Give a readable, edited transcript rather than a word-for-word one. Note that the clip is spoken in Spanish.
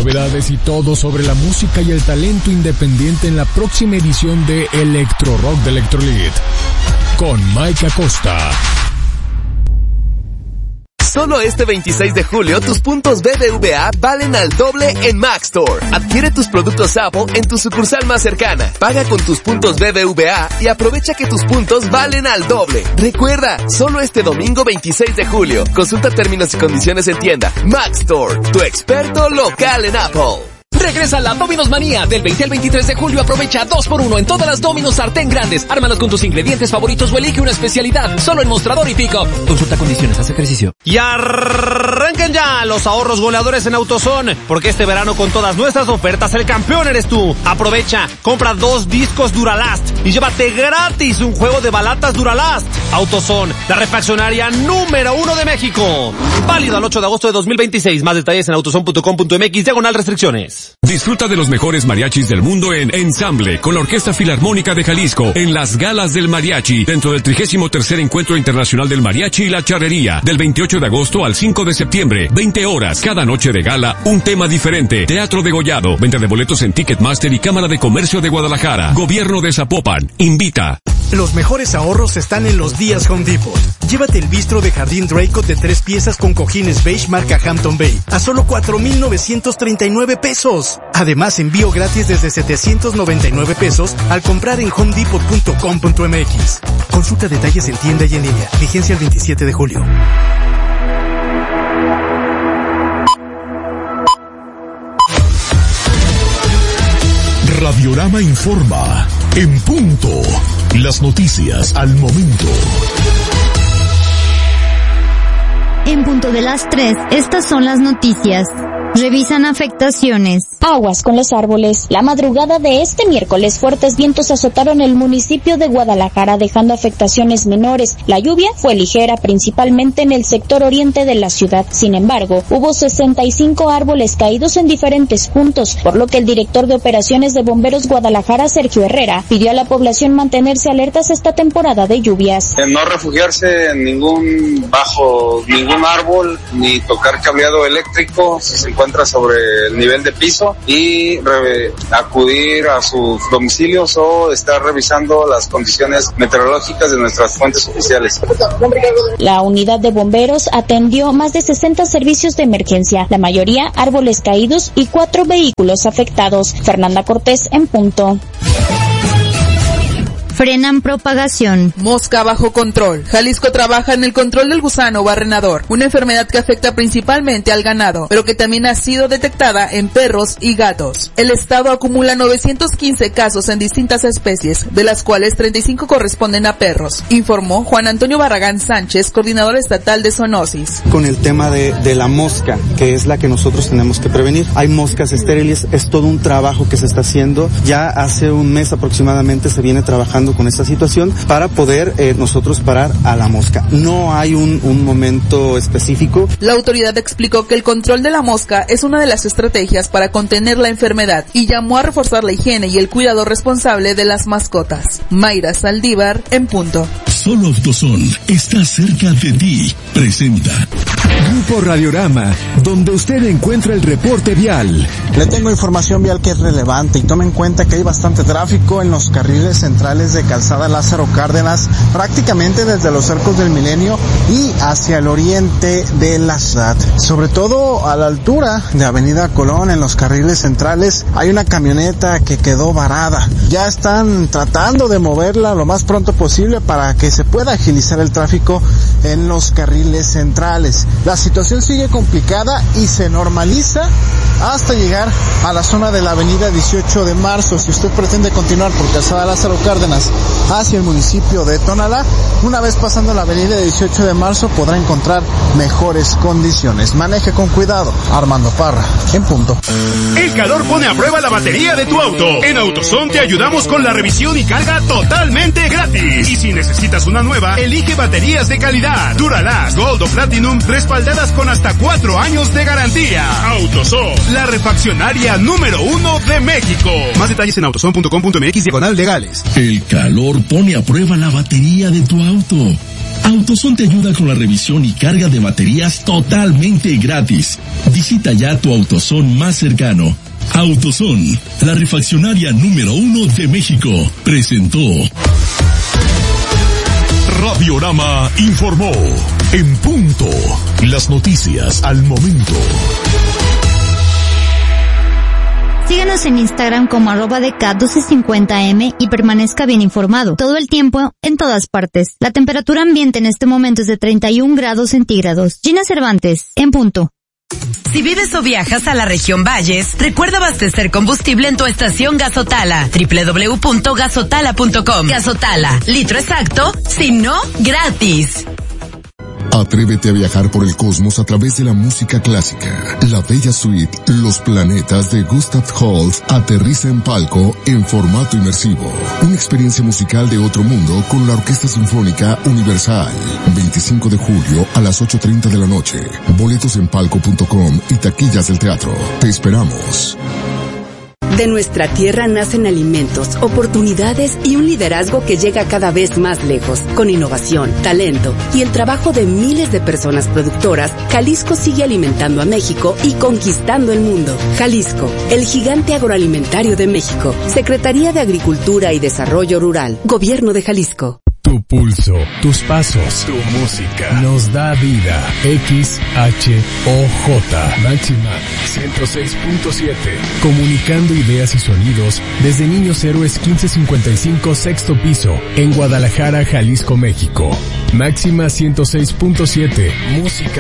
novedades y todo sobre la música y el talento independiente en la próxima edición de Electro Rock de Electrolit con Mike Acosta. Solo este 26 de julio tus puntos BBVA valen al doble en Maxstore. Adquiere tus productos Apple en tu sucursal más cercana. Paga con tus puntos BBVA y aprovecha que tus puntos valen al doble. Recuerda, solo este domingo 26 de julio. Consulta términos y condiciones en tienda. Maxstore, tu experto local en Apple. Regresa la Domino's Manía. Del 20 al 23 de julio aprovecha 2x1 en todas las Domino's sartén grandes. Ármalas con tus ingredientes favoritos o elige una especialidad. Solo en Mostrador y Pico. Consulta condiciones, haz ejercicio. Y arranquen ya los ahorros goleadores en AutoZone, porque este verano con todas nuestras ofertas el campeón eres tú. Aprovecha, compra 2 discos Duralast y llévate gratis un juego de balatas Duralast. AutoZone, la refaccionaria número 1 de México. Válido al 8 de agosto de 2026. Más detalles en autozone.com.mx/restricciones. Disfruta de los mejores mariachis del mundo en Ensamble con la Orquesta Filarmónica de Jalisco en las Galas del Mariachi dentro del 33º Encuentro Internacional del Mariachi y la Charrería del 28 de agosto al 5 de septiembre, 20 horas, cada noche de gala, un tema diferente. Teatro degollado, venta de boletos en Ticketmaster y Cámara de Comercio de Guadalajara. Gobierno de Zapopan, invita. Los mejores ahorros están en los días Home Depot. Llévate el bistro de jardín Draycott de 3 piezas con cojines beige marca Hampton Bay a solo 4,939 pesos. Además, envío gratis desde 799 pesos al comprar en homedepot.com.mx. Consulta detalles en tienda y en línea. Vigencia el 27 de julio. Radiorama informa. En punto. Las noticias al momento. En punto de las 3, estas son las noticias. Revisan afectaciones. Aguas con los árboles. La madrugada de este miércoles, fuertes vientos azotaron el municipio de Guadalajara, dejando afectaciones menores. La lluvia fue ligera, principalmente en el sector oriente de la ciudad. Sin embargo, hubo 65 árboles caídos en diferentes puntos, por lo que el director de operaciones de Bomberos Guadalajara, Sergio Herrera, pidió a la población mantenerse alertas esta temporada de lluvias. No refugiarse en bajo ningún árbol, ni tocar cableado eléctrico si se encuentra sobre el nivel de piso, y acudir a sus domicilios o estar revisando las condiciones meteorológicas de nuestras fuentes oficiales. La unidad de bomberos atendió más de 60 servicios de emergencia, la mayoría árboles caídos y 4 vehículos afectados. Fernanda Cortés, en punto. Frenan propagación. Mosca bajo control. Jalisco trabaja en el control del gusano barrenador, una enfermedad que afecta principalmente al ganado, pero que también ha sido detectada en perros y gatos. El estado acumula 915 casos en distintas especies, de las cuales 35 corresponden a perros, informó Juan Antonio Barragán Sánchez, coordinador estatal de zoonosis. Con el tema de la mosca, que es la que nosotros tenemos que prevenir. Hay moscas estériles, es todo un trabajo que se está haciendo. Ya hace un mes aproximadamente se viene trabajando con esta situación para poder nosotros parar a la mosca. No hay un momento específico. La autoridad explicó que el control de la mosca es una de las estrategias para contener la enfermedad y llamó a reforzar la higiene y el cuidado responsable de las mascotas. Mayra Saldívar, en punto. Solo AutoZone está cerca de ti. Presenta Grupo Radiorama, donde usted encuentra el reporte vial. Le tengo información vial que es relevante y tome en cuenta que hay bastante tráfico en los carriles centrales de Calzada Lázaro Cárdenas, prácticamente desde los Arcos del Milenio y hacia el oriente de la ciudad. Sobre todo a la altura de Avenida Colón, en los carriles centrales, hay una camioneta que quedó varada. Ya están tratando de moverla lo más pronto posible para que se pueda agilizar el tráfico en los carriles centrales. La situación sigue complicada y se normaliza hasta llegar a la zona de la avenida 18 de marzo. Si usted pretende continuar por Calzada Lázaro Cárdenas hacia el municipio de Tonalá, una vez pasando la avenida 18 de marzo podrá encontrar mejores condiciones. Maneje con cuidado. Armando Parra, en punto. El calor pone a prueba la batería de tu auto. En AutoZone te ayudamos con la revisión y carga totalmente gratis. Y si necesitas una nueva, elige baterías de calidad. Duralast, Gold o Platinum, respaldadas con hasta 4 años de garantía. AutoZone, la refaccionaria número 1 de México. Más detalles en autozone.com.mx/legales. El calor pone a prueba la batería de tu auto. AutoZone te ayuda con la revisión y carga de baterías totalmente gratis. Visita ya tu AutoZone más cercano. AutoZone, la refaccionaria número 1 de México, presentó. Radiorama informó. En punto. Las noticias al momento. Síganos en Instagram como @DK1250M y permanezca bien informado. Todo el tiempo, en todas partes. La temperatura ambiente en este momento es de 31 grados centígrados. Gina Cervantes, en punto. Si vives o viajas a la región Valles, recuerda abastecer combustible en tu estación Gasotala. www.gasotala.com. Gasotala, litro exacto, si no, gratis. Atrévete a viajar por el cosmos a través de la música clásica. La bella suite Los Planetas de Gustav Holst aterriza en Palco en formato inmersivo. Una experiencia musical de otro mundo con la Orquesta Sinfónica Universal. 25 de julio a las 8:30 de la noche. Boletos en palco.com y taquillas del teatro. Te esperamos. De nuestra tierra nacen alimentos, oportunidades y un liderazgo que llega cada vez más lejos. Con innovación, talento y el trabajo de miles de personas productoras, Jalisco sigue alimentando a México y conquistando el mundo. Jalisco, el gigante agroalimentario de México. Secretaría de Agricultura y Desarrollo Rural. Gobierno de Jalisco. Tu pulso, tus pasos, tu música nos da vida. XHOJ Máxima 106.7. Comunicando ideas y sonidos desde Niños Héroes 1555 sexto piso en Guadalajara, Jalisco, México. Máxima 106.7. Música